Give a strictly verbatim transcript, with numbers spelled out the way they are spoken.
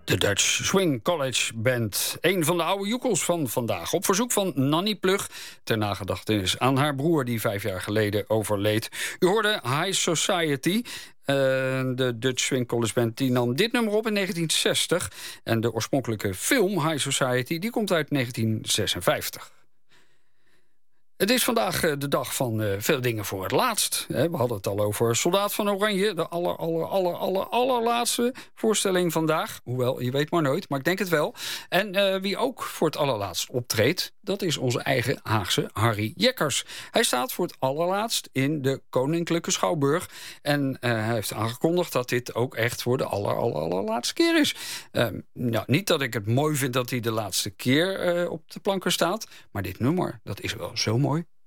De Dutch Swing College Band. Een van de oude joekels van vandaag. Op verzoek van Nanny Plug. Ter nagedachtenis aan haar broer die vijf jaar geleden overleed. U hoorde High Society. Uh, de Dutch Swing College Band die nam dit nummer op in negentien zestig. En de oorspronkelijke film High Society die komt uit negentien zesenvijftig. Het is vandaag de dag van uh, veel dingen voor het laatst. We hadden het al over Soldaat van Oranje. De aller, aller, aller, aller, allerlaatste voorstelling vandaag. Hoewel, je weet maar nooit, maar ik denk het wel. En uh, wie ook voor het allerlaatst optreedt, dat is onze eigen Haagse Harry Jekkers. Hij staat voor het allerlaatst in de Koninklijke Schouwburg. En uh, hij heeft aangekondigd dat dit ook echt voor de aller, aller, allerlaatste keer is. Uh, nou, niet dat ik het mooi vind dat hij de laatste keer uh, op de planken staat. Maar dit nummer, dat is wel zo mooi.